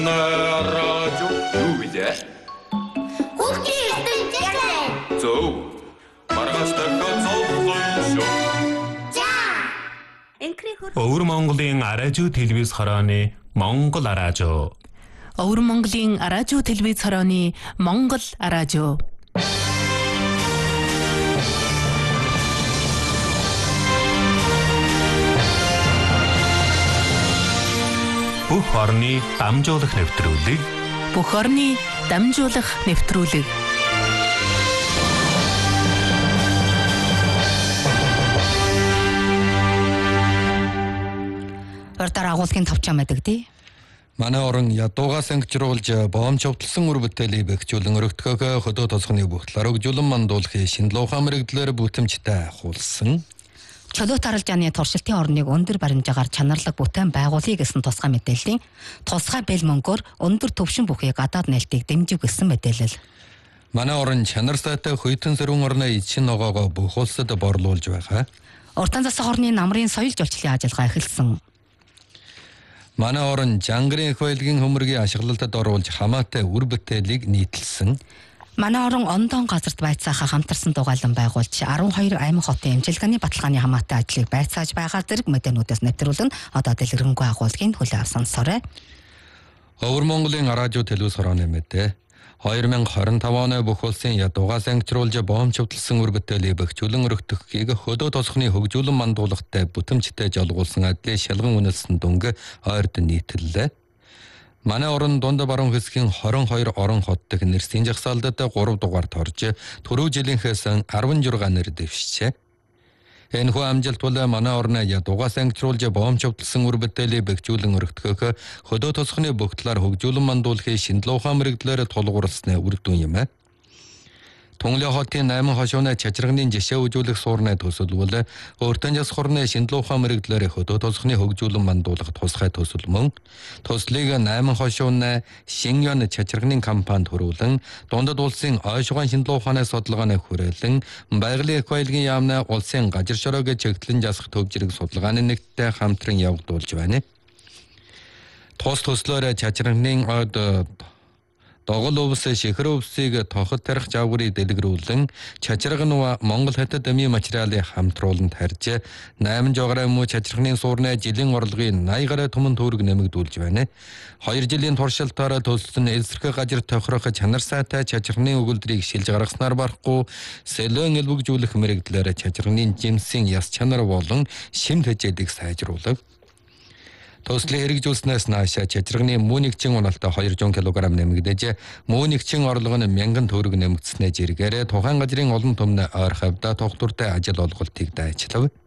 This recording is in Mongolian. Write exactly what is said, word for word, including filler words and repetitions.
радио юу вэ? Хүүхдийн ертөнцийн Зөв. Маргааш дахиад цогцолж шүү. За. Өвөр Монголын радио телевиз хорооны Монгол радио. Өвөр Монголын радио телевиз хорооны Монгол радио. Бүх орны дамжуулах нэвтрүүлэг. Бүх орны дамжуулах нэвтрүүлэг. Урдаар агуулгын тавчаа мэдэгдээ. Манай орон ядуугаас ангижруулж боомч хөвтлсөн үр бүтээлийг бэхжүүлэн өргөдгөөгөө хөдөө тосгоны бүхлээр өгжүүлэн мандуулахын шинэлуухан мэрэгдлэр бүтэмжтэй ахуулсан. Чөлөөт аралжааны туршилтын орныг өндөр баримжаагаар чанарлаг бүтээн байгуулъя гэсэн тусгай мэдээллийн тусгай бэл мөнгөөр өндөр төвшин бүхий гадаад нээлтийг дэмжих гэсэн мэдээлэл. Манай орон чанар сайтай хүйтэн сэрүүн орны эзшин ногоогоо бүх улсад борлуулж байгаа. Уртан засаг орны намрын соёл жуулчлалын ажиллагаа эхэлсэн. Манай орон жангарын их баялагын хөмрөгийн ашиглалтад оруулж хамаатай үр бүтээлийг нийтэлсэн. Манай орон ондон газарт байцаахаа хамтарсан дугаалan байгуулж арван хоёр аймаг хотын эмчилгээний баталгааны хамаатай ажлыг байцааж байгаа зэрэг мэдээнүүдээс нэвтрүүлэн одоо дэлгэрэнгүй агуулгын хөлөө авсан сорой. Өвөр Монголын радио телевиз хорооны мэдээ. две тысячи двадцать пять оны бүх улсын ядуугаас ангижруулж боомч хөвтлсөн үр бүтээлийг бэхжүүлэн өргөдгөхийг хөдөө тосгоны хөгжүүлэн мандуулахтай бүтэмжтэй жолгуулсан ажлын шалган үнэлсэн дүнг ойрд нийтэллээ. Манай орон дунд баруун хэсгийн двадцать two орон хот дэх нэрсийн жагсаалдад three дугаарт орж түрүү жилийнхээс sixteen нэр дэвшжээ. Энэхүү амжилт бол манай орны ядуугаас ангижруулж боомч хөвтлсөн үр бүтээлийг бэхжүүлэн өргөдгөх хөдөө тосгоны бүх талаар хөгжүүлэн мандуулахын шинэлуухан мэрэгдлэр тулгуурласны үр дүн юм. Тунгалын хотын eight хошууны чачирганы жишээ үзүүлэх суурны төсөлбөл өөртөө жас хорны шинэлуухан мэрэгдлэр хөдөө тосгоны хөгжүүлэн мандуулах тусгай төсөл мөн төслийг eight хошууны Шингён чачирганы компанид хөрвүүлэн дундад улсын ойшгон шинэлууханы судалгааны хүрээлэн байгалийн их баялагын яамны улсын газар шороог чигтлэн жасах төвжирэг судалгааны нэгттэй хамтран явагдуулж байна. Тус төслөөр чачирганы ойд Догол өвс шихэр өвсийг тоход тарих жавгурыг дэлгэрүүлэн чачирга нуа Монгол хятад амийн материалыг хамтруулан тарьж eight жограа муу чачирганы суурны жилийн орлогын eighty гаруй түмэн төгрөг нэмэгдүүлж байна. two жилийн туршилтаараа төсөлсөн эсрэг газар тохирох чанар сайтай чачирганы өгүүлбэрийг шилж гаргаснаар барахгүй сэлэн элбэгжүүлэх мэрэгдлэр чачирганы жимсийн яс чанар болон шимт хэжээлийг сайжруулав. Төслийг хэрэгжүүлснээс нааш чачирганы муу нэгчин унаалтаа two hundred килограмм нэмэгдэж муу нэгчин орлого нь one thousand төгрөг нэмэгдснээр зэрэгээрээ тухайн газрын олон түмний ойр хавьда тогтвортой ажил олголтыг дайчлав.